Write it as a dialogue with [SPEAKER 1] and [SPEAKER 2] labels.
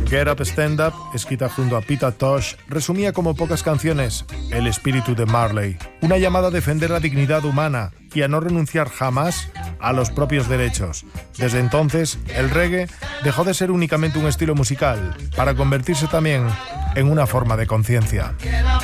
[SPEAKER 1] Get Up, Stand Up, escrita junto a Peter Tosh, resumía como pocas canciones el espíritu de Marley, una llamada a defender la dignidad humana y a no renunciar jamás a los propios derechos. Desde entonces, el reggae dejó de ser únicamente un estilo musical para convertirse también en una forma de conciencia.